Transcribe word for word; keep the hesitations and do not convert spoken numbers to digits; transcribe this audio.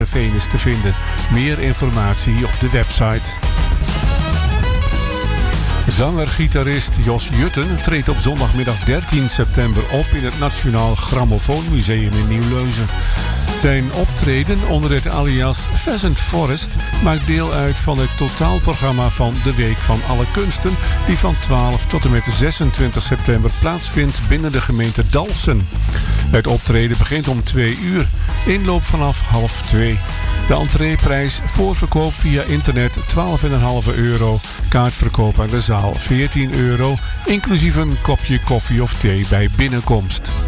Heerenveen is te vinden. Meer informatie op de website. Zanger-gitarist Jos Jutten treedt op zondagmiddag dertien september op in het Nationaal Grammofoonmuseum in Nieuw-Leuzen. Zijn optreden onder het alias Pheasant Forest maakt deel uit van het totaalprogramma van de Week van Alle Kunsten, die van twaalf tot en met zesentwintig september plaatsvindt binnen de gemeente Dalfsen. Het optreden begint om twee uur, inloop vanaf half twee. De entreeprijs voorverkoop via internet twaalf komma vijf euro, kaartverkoop aan de zaal veertien euro, inclusief een kopje koffie of thee bij binnenkomst.